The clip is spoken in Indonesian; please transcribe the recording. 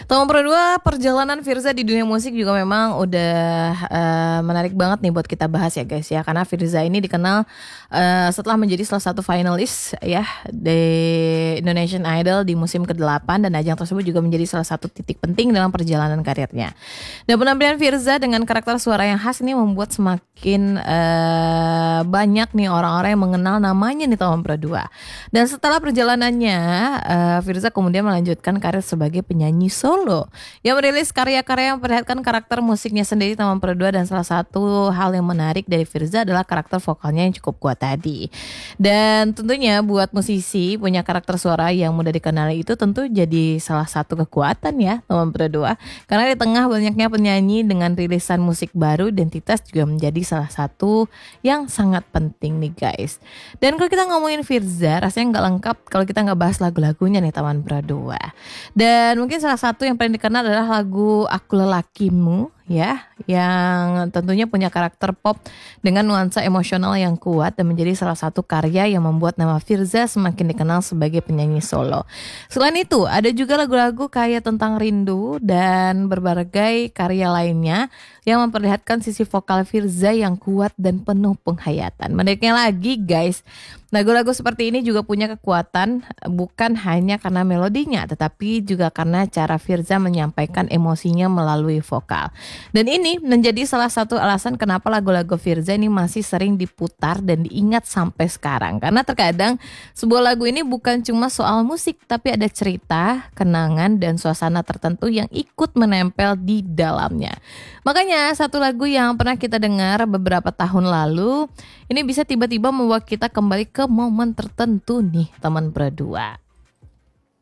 Tahun berdua perjalanan Firza di dunia musik juga memang udah menarik banget nih buat kita bahas ya guys ya. Karena Firza ini dikenal setelah menjadi salah satu finalis ya di Indonesian Idol di musim ke-8, dan ajang tersebut juga menjadi salah satu titik penting dalam perjalanan karirnya. Dan penampilan Firza dengan karakter suara yang khas ini membuat semakin banyak nih orang-orang yang mengenal namanya di tahun berdua. Dan setelah perjalanannya, Firza kemudian melanjutkan karir sebagai penyanyi solo yang merilis karya-karya yang memperlihatkan karakter musiknya sendiri tahun berdua. Dan salah satu hal yang menarik dari Firza adalah karakter vokalnya yang cukup kuat tadi. Dan tentunya buat musisi punya karakter suara yang mudah dikenali itu tentu jadi salah satu kekuatan ya tahun berdua. Karena di tengah banyaknya penyanyi dengan rilisan musik baru, identitas juga menjadi salah satu yang sangat penting nih guys. Dan kalau kita ngomongin Firza, rasanya nggak lengkap kalau kita nggak bahas lagu-lagunya nih teman berdua. Dan mungkin salah satu yang paling dikenal adalah lagu Aku Lelakimu ya, yang tentunya punya karakter pop dengan nuansa emosional yang kuat dan menjadi salah satu karya yang membuat nama Firza semakin dikenal sebagai penyanyi solo. Selain itu, ada juga lagu-lagu kayak Tentang Rindu dan berbagai karya lainnya yang memperlihatkan sisi vokal Firza yang kuat dan penuh penghayatan. Menariknya lagi guys, lagu-lagu seperti ini juga punya kekuatan bukan hanya karena melodinya, tetapi juga karena cara Firza menyampaikan emosinya melalui vokal. Dan ini menjadi salah satu alasan kenapa lagu-lagu Firza ini masih sering diputar dan diingat sampai sekarang. Karena terkadang sebuah lagu ini bukan cuma soal musik, tapi ada cerita, kenangan, dan suasana tertentu yang ikut menempel di dalamnya. Makanya satu lagu yang pernah kita dengar beberapa tahun lalu, ini bisa tiba-tiba membawa kita kembali ke momen tertentu nih teman berdua.